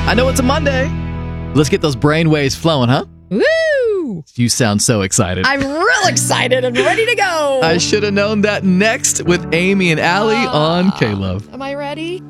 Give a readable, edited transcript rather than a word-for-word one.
I know it's a Monday. Let's get those brain waves flowing, huh? Woo! You sound so excited. I'm real excited and ready to go. I should have known that. Next with Amy and Allie on K-Love. Am I ready?